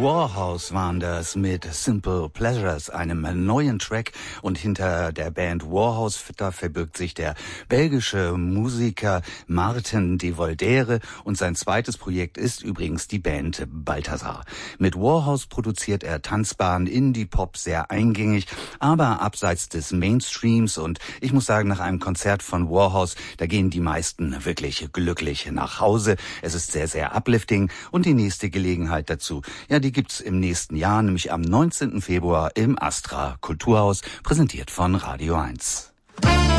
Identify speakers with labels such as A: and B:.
A: Warhouse waren das mit Simple Pleasures, einem neuen Track. Und hinter der Band Warhouse, da verbirgt sich der belgische Musiker Martin de Voldere. Und sein zweites Projekt ist übrigens die Band Balthasar. Mit Warhouse produziert er tanzbaren Indie-Pop, sehr eingängig, aber abseits des Mainstreams. Und ich muss sagen, nach einem Konzert von Warhouse, da gehen die meisten wirklich glücklich nach Hause. Es ist sehr, sehr uplifting. Und die nächste Gelegenheit dazu, ja, die gibt's im nächsten Jahr, nämlich am 19. Februar im Astra Kulturhaus, präsentiert von Radio 1.